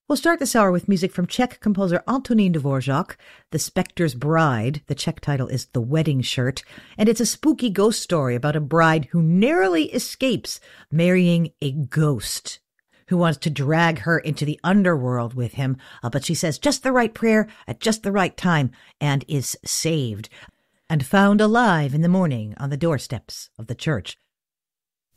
We'll start this hour with music from Czech composer Antonín Dvořák, The Spectre's Bride. The Czech title is The Wedding Shirt, and it's a spooky ghost story about a bride who narrowly escapes marrying a ghost who wants to drag her into the underworld with him, but she says just the right prayer at just the right time and is saved and found alive in the morning on the doorsteps of the church.